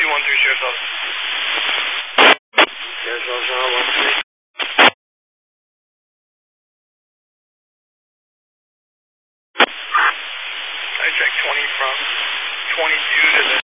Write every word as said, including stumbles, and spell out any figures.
one three, Sheriff's Office. Sheriff's Office, one three. I checked twenty from twenty-two to the